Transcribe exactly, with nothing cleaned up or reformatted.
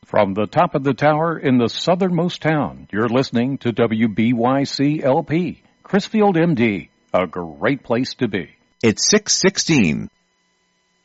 From the top of the tower in the southernmost town, you're listening to W B Y C L P, Chrisfield, M D, a great place to be. It's six sixteen.